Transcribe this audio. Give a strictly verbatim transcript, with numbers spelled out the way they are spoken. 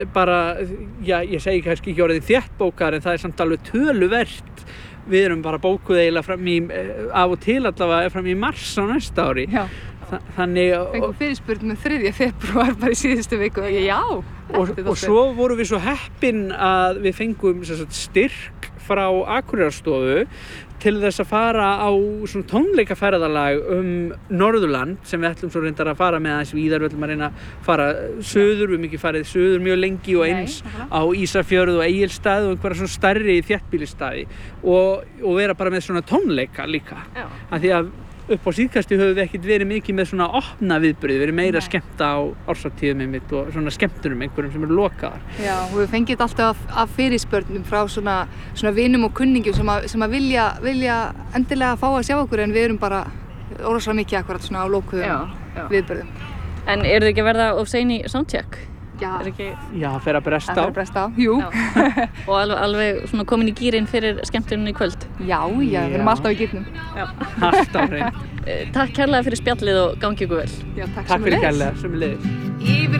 bara, já, ég segi kannski ekki orðið þéttbókar en það er samt alveg töluvert. Við erum bara bókuð eiginlega fram í, af og til allavega fram í mars á næsta ári. Já. Þa, þannig... Fengum fyrirspurn með þriðja febrúar bara í síðustu viku og já. Og, og svo vorum við svo heppin að við fengum sagt, styrk frá Akureyrarstofu til þess að fara á svona tónleikaferðalag um Norðurland sem við ætlum svo reyndar að fara með aðeins víðar, við ætlum að reyna að fara suður, við höfum ekki farið suður mjög lengi og eins Nei, á Ísafjörð og Egilsstaði og einhverja svona stærri þéttbýlisstaði og, og vera bara með svona tónleika líka. Já. Af því að upp á síðkasti höfum við ekkert verið mikið með svona opna viðburði, við erum meira að skemmta á árshátíðum einmitt og svona skemmtunum einhverjum sem eru lokaðar. Já, og við fengið þetta alltaf af, af fyrirspurnum frá svona, svona vinum og kunningjum sem að, sem að vilja, vilja endilega fá að sjá okkur en við erum bara óróslega mikið akkurat svona á lokuðum viðburðum. En eru þið ekki að verða of sein í soundcheck? Já, ekki... Já, það fer að bresta á. Það fer að bresta á, jú. Og alveg, alveg svona komin í gírinn fyrir skemmtunum í kvöld? Já, já, já. Við erum alltaf í gírnum. Alltaf hrein. Takk kærlega fyrir spjallið og gangi ykkur vel. Já, takk, takk fyrir kærlega, sömuleiðis.